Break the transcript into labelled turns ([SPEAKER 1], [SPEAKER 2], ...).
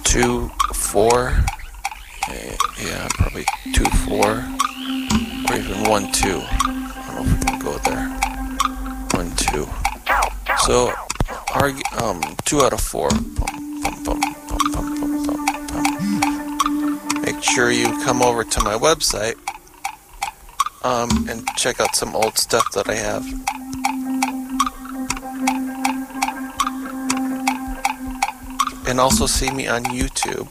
[SPEAKER 1] 2 4. Yeah, probably 2 4, or even 1 2. I don't know if we can go there. 1 2. So, 2 out of 4. Make sure you come over to my website and check out some old stuff that I have. And also see me on YouTube.